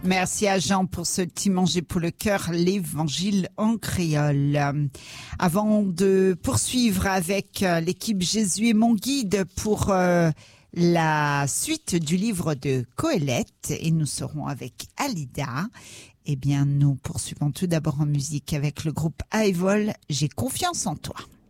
Merci à Jean pour ce petit manger pour le cœur, l'évangile en créole. Avant de poursuivre avec l'équipe Jésus est mon guide pour la suite du livre de Qoéleth, et nous serons avec Alida, eh bien nous poursuivons tout d'abord en musique avec le groupe Aevol, J'ai confiance en toi.